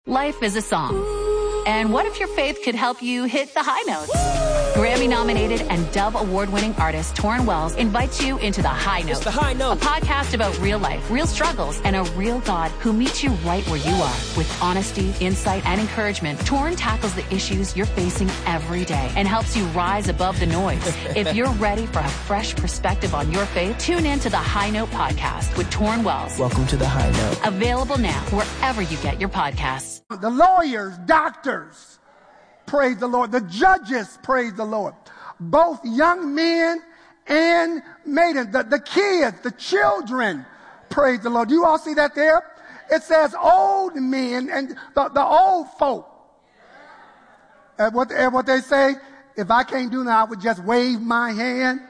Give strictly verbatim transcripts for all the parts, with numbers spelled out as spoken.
Life is a song. And what if your faith could help you hit the high notes? Grammy-nominated and Dove Award-winning artist Torrin Wells invites you into The High Note. It's The High Note. A podcast about real life, real struggles, and a real God who meets you right where you are. With honesty, insight, and encouragement, Torrin tackles the issues you're facing every day and helps you rise above the noise. If you're ready for a fresh perspective on your faith, tune in to The High Note podcast with Torrin Wells. Welcome to The High Note. Available now wherever you get your podcasts. The lawyers, doctors, praise the Lord. The judges, praise the Lord. Both young men and maidens, the, the kids, the children, praise the Lord. Do you all see that there? It says old men and the, the old folk. And what, and what they say, if I can't do that, I would just wave my hand.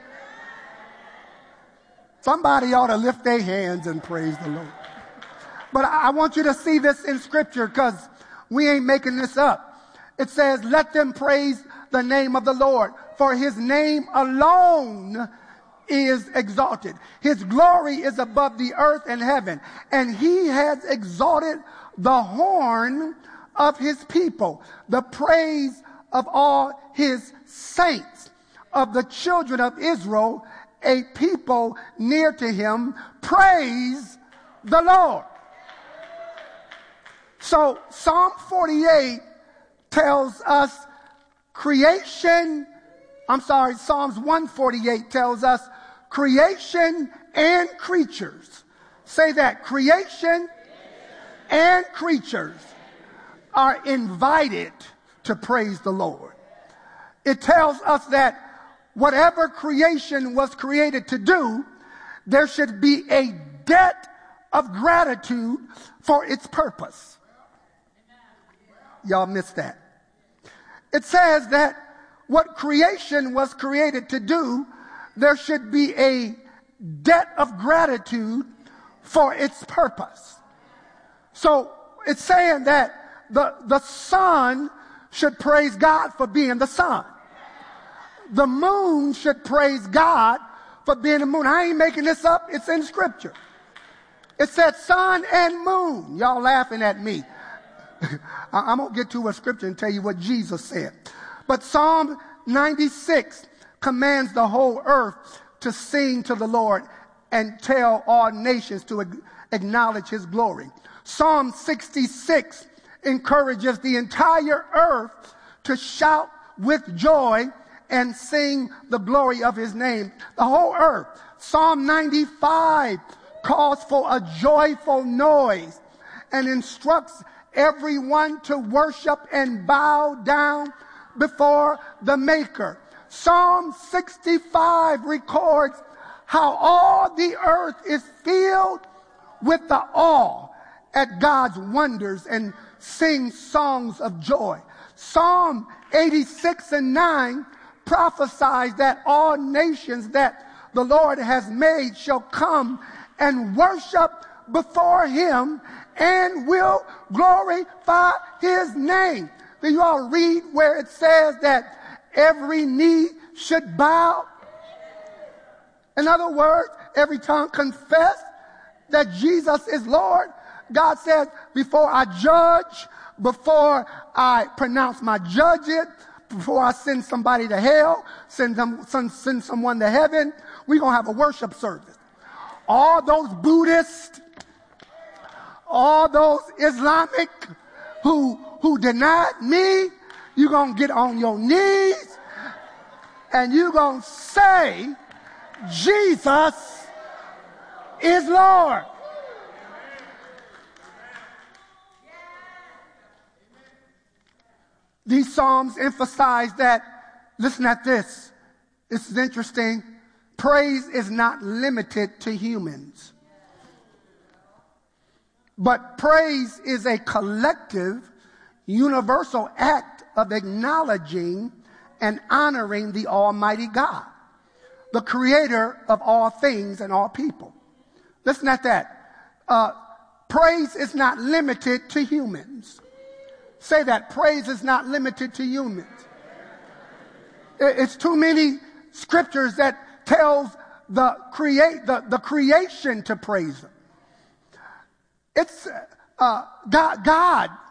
Somebody ought to lift their hands and praise the Lord. But I want you to see this in Scripture because we ain't making this up. It says, let them praise the name of the Lord, for his name alone is exalted. His glory is above the earth and heaven, and he has exalted the horn of his people, the praise of all his saints, of the children of Israel, a people near to him. Praise the Lord. So Psalm forty-eight tells us creation, I'm sorry, Psalms one forty-eight tells us creation and creatures. Say that, creation and creatures are invited to praise the Lord. It tells us that whatever creation was created to do, there should be a debt of gratitude for its purpose. Y'all missed that. It says that what creation was created to do, there should be a debt of gratitude for its purpose. So it's saying that the, the sun should praise God for being the sun. The moon should praise God for being the moon. I ain't making this up. It's in Scripture. It said sun and moon. Y'all laughing at me. I'm going to get to a scripture and tell you what Jesus said. But Psalm ninety-six commands the whole earth to sing to the Lord and tell all nations to acknowledge his glory. Psalm sixty-six encourages the entire earth to shout with joy and sing the glory of his name. The whole earth. Psalm ninety-five calls for a joyful noise and instructs everyone to worship and bow down before the Maker. Psalm sixty-five records how all the earth is filled with the awe at God's wonders and sings songs of joy. Psalm eighty-six and nine prophesies that all nations that the Lord has made shall come and worship before him and will glorify his name. Do you all read where it says that every knee should bow? In other words, every tongue confess that Jesus is Lord. God says, before I judge, before I pronounce my judgment, before I send somebody to hell, send them, send, send someone to heaven, we're going to have a worship service. All those Buddhists, all those Islamic who, who denied me, you're going to get on your knees and you're going to say, Jesus is Lord. These Psalms emphasize that, listen at this, this is interesting, praise is not limited to humans. But praise is a collective, universal act of acknowledging and honoring the Almighty God, the creator of all things and all people. Listen at that. Uh, praise is not limited to humans. Say that. Praise is not limited to humans. It's too many scriptures that tells the create the, the creation to praise him. It's uh, God, God